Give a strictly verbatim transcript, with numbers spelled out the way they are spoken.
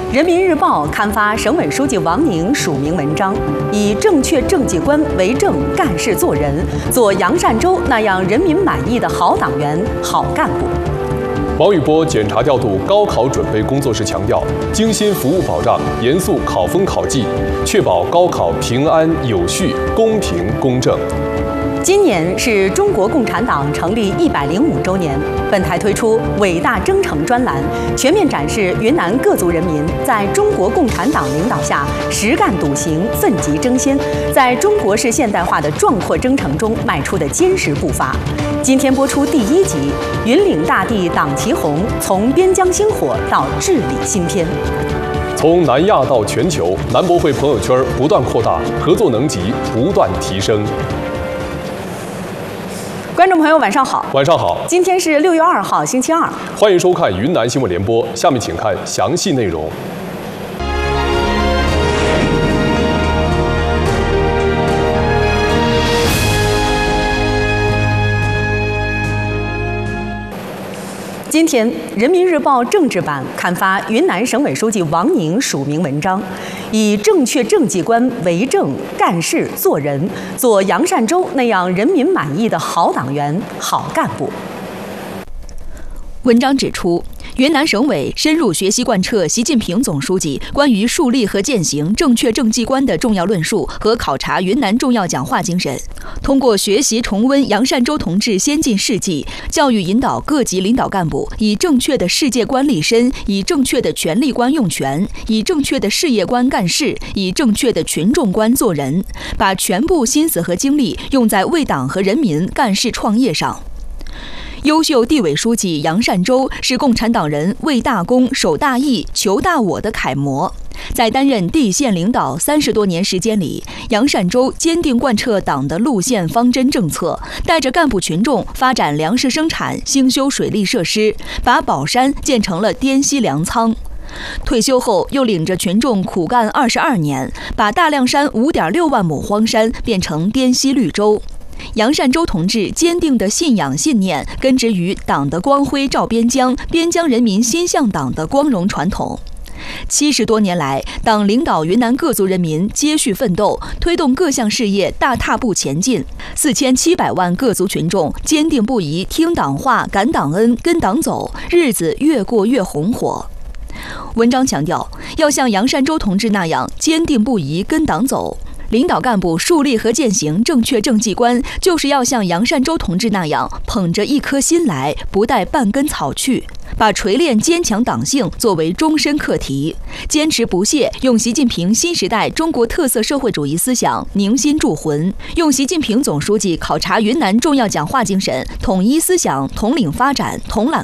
人民日报刊发省委书记王宁署名文章，以正确政绩观为正，干事做人，做杨善洲那样人民满意的好党员、好干部。 王宇波检查调度高考准备工作时强调，精心服务保障，严肃考风考纪，确保高考平安有序、公平公正。 今年是中国共产党成立一百零五周年，本台推出“伟大征程”专栏，全面展示云南各族人民在中国共产党领导下实干笃行、奋楫争先，在中国式现代化的壮阔征程中迈出的坚实步伐。今天播出第一集《云岭大地党旗红》，从边疆星火到治理新篇。 从南亚到全球，南博会朋友圈不断扩大，合作能级不断提升。 观众朋友，晚上好！ 晚上好！ 今天是六月二号，星期二。 欢迎收看云南新闻联播，下面请看详细内容。 今天，《人民日报》政治版刊发云南省委书记王宁署名文章，以正确政绩观为正，干事做人，做杨善洲那样人民满意的好党员、好干部。 文章指出，云南省委深入学习贯彻习近平总书记关于树立和践行正确政绩观的重要论述和考察云南重要讲话精神，通过学习重温杨善洲同志先进事迹，教育引导各级领导干部以正确的世界观立身，以正确的权力观用权，以正确的事业观干事，以正确的群众观做人，把全部心思和精力用在为党和人民干事创业上。优秀地委书记杨善洲是共产党人为大公、守大义、求大我的楷模。在担任地县领导三十多年时间里，杨善洲坚定贯彻党的路线方针政策，带着干部群众发展粮食生产，兴修水利设施，把宝山建成了滇西粮仓。退休后，又领着群众苦干二十二年，把大凉山五点六万亩荒山变成滇西绿洲。杨善洲同志坚定的信仰信念，根植于党的光辉照边疆，边疆人民心向党的光荣传统。七十多年来，党领导云南各族人民接续奋斗，推动各项事业大踏步前进。四千七百万各族群众坚定不移听党话、感党恩、跟党走，日子越过越红火。文章强调，要像杨善洲同志那样坚定不移跟党走。领导干部树立和践行正确政绩观，就是要像杨善洲同志那样捧着一颗心来，不带半根草去，把锤炼坚强党性作为终身课题，坚持不懈用习近平新时代中国特色社会主义思想凝心铸魂，用习近平总书记考察云南重要讲话精神统一思想、统领发展、统揽